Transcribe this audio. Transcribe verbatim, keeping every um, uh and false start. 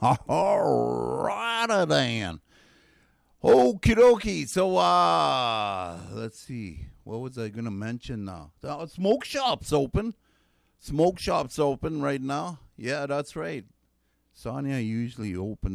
Alrighta then. Okie dokie. So, uh, let's see. What was I going to mention now? Uh, smoke shop's open. Smoke shop's open right now. Yeah, that's right. Sonia usually opens